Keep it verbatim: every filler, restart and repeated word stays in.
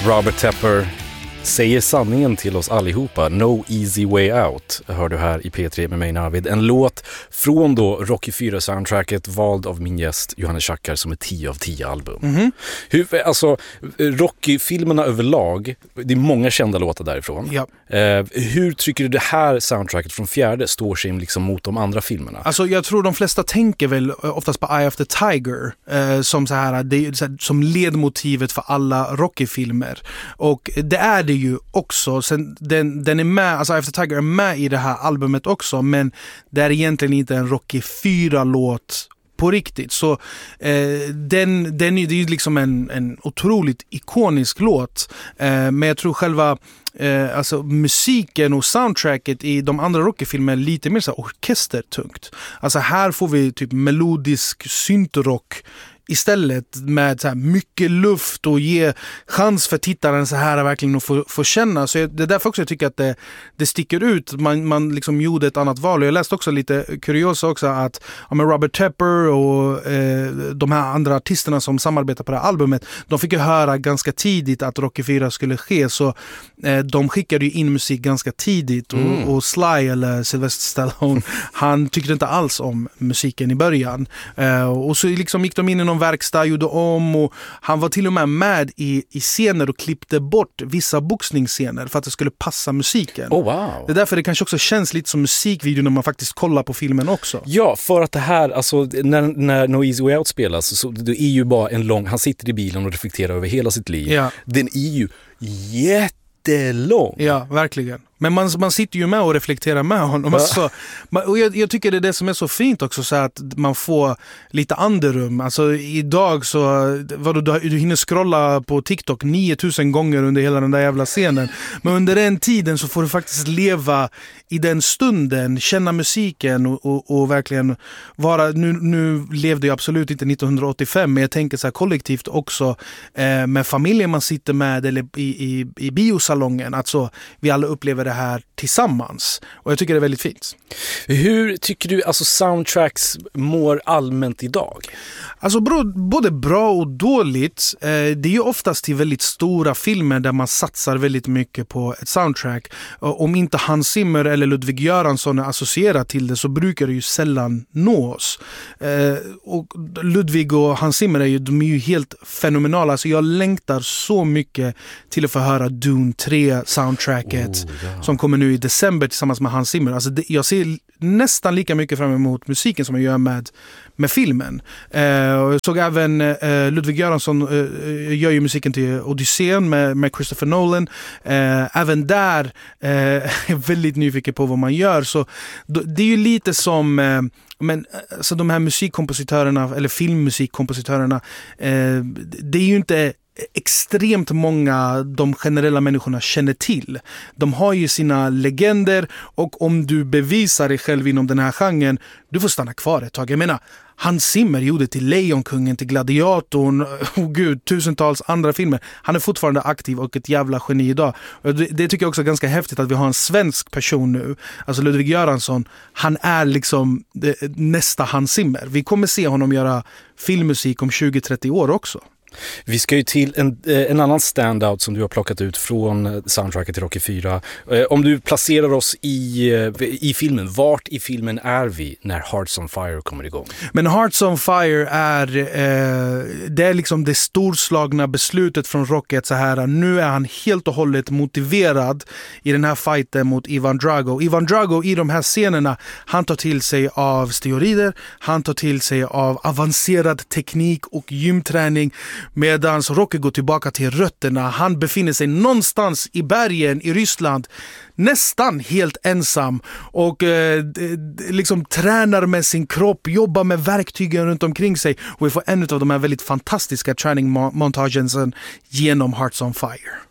Robert Tepper säger sanningen till oss allihopa. No easy way out, hör du här i P tre med mig Navid. En låt från då Rocky fyra-soundtracket, vald av min gäst Johannes Schackar som är tio av tio album. Mm-hmm. Hur, alltså, Rocky-filmerna överlag, det är många kända låtar därifrån. Ja. Eh, hur tycker du det här soundtracket från fjärde står sig liksom mot de andra filmerna? Alltså jag tror de flesta tänker väl oftast på Eye of the Tiger eh, som, så här, det är, så här, som ledmotivet för alla Rocky-filmer. Och det är det ju också. Sen, den, den är med, alltså Eye of the Tiger är med i det här albumet också, men det är egentligen inte en Rocky fyra-låt på riktigt. Så eh, den, den är, det är ju liksom en, en otroligt ikonisk låt. Eh, men jag tror själva eh, alltså musiken och soundtracket i de andra Rocky-filmerna är lite mer så här orkestertungt. Alltså här får vi typ melodisk syntrock istället med så här mycket luft och ge chans för tittaren så här verkligen att få, få känna. Så det är därför också jag tycker att det, det sticker ut. Man, man liksom gjorde ett annat val. Och jag läste också lite kuriosa också att ja, med Robert Tepper och eh, de här andra artisterna som samarbetar på det här albumet, de fick ju höra ganska tidigt att Rocky fyra skulle ske. Så eh, de skickade ju in musik ganska tidigt. Och, mm. och Sly eller Sylvester Stallone, han tyckte inte alls om musiken i början. Eh, och så liksom gick de in i någon verkstad, gjorde om, och han var till och med med i, i scener och klippte bort vissa boxningsscener för att det skulle passa musiken. Oh, wow. Det är därför det kanske också känns lite som musikvideo när man faktiskt kollar på filmen också. Ja, för att det här, alltså när, när No Easy Way Out spelas, så det är ju bara en lång, han sitter i bilen och reflekterar över hela sitt liv. Ja. Den är ju jättelång. Ja, verkligen. Men man, man sitter ju med och reflekterar med honom. Ja. Så, och jag, jag tycker det är det som är så fint också, så att man får lite andrum. Alltså idag så, vadå, du, du hinner scrolla på TikTok nio tusen gånger under hela den där jävla scenen. Men under den tiden så får du faktiskt leva i den stunden, känna musiken och, och, och verkligen vara, nu, nu levde jag absolut inte nittonhundraåttiofem, men jag tänker så här kollektivt också eh, med familjen man sitter med eller i, i, i biosalongen, alltså vi alla upplever det här tillsammans. Och jag tycker det är väldigt fint. Hur tycker du alltså soundtracks mår allmänt idag? Alltså bro, både bra och dåligt. Eh, det är ju oftast till väldigt stora filmer där man satsar väldigt mycket på ett soundtrack. Och om inte Hans Zimmer eller Ludwig Göransson är associerat till det så brukar det ju sällan nås. Eh, och Ludwig och Hans Zimmer är ju, de är ju helt fenomenala. Alltså jag längtar så mycket till att få höra Dune tre soundtracket oh, ja. som kommer nu i december tillsammans med Hans Zimmer. Alltså det, jag ser nästan lika mycket fram emot musiken som jag gör med, med filmen. Eh, jag såg även eh, Ludwig Göransson eh, gör ju musiken till Odysseen med, med Christopher Nolan. Eh, även där eh, är jag väldigt nyfiken på vad man gör. Så det är ju lite som eh, men alltså de här musikkompositörerna eller filmmusikkompositörerna, eh, det är ju inte extremt många de generella människorna känner till. De har ju sina legender, och om du bevisar dig själv inom den här genren, du får stanna kvar ett tag. Jag menar, Hans Zimmer gjorde till Lejonkungen, till Gladiatorn, oh gud, tusentals andra filmer. Han är fortfarande aktiv och ett jävla geni idag. Det, det tycker jag också är ganska häftigt att vi har en svensk person nu. Alltså Ludwig Göransson, han är liksom det, nästa Hans Zimmer. Vi kommer se honom göra filmmusik om tjugo till trettio år också. Vi ska ju till en, en annan standout som du har plockat ut från soundtracket till Rocky fyra. Om du placerar oss i, i filmen, vart i filmen är vi när Hearts on Fire kommer igång? Men Hearts on Fire är eh, det är liksom det storslagna beslutet från Rocky att så här, nu är han helt och hållet motiverad i den här fighten mot Ivan Drago. Ivan Drago i de här scenerna, han tar till sig av steroider, han tar till sig av avancerad teknik och gymträning. Medan Rocky går tillbaka till rötterna. Han befinner sig någonstans i bergen i Ryssland, nästan helt ensam, och eh, liksom tränar med sin kropp, jobbar med verktygen runt omkring sig, och vi får en av de här väldigt fantastiska träning montagen genom Hearts on Fire.